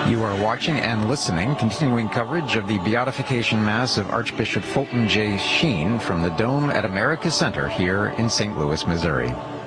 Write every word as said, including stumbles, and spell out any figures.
You are watching and listening continuing coverage of the Beatification Mass of Archbishop Fulton J. Sheen from the Dome at America Center here in Saint Louis, Missouri.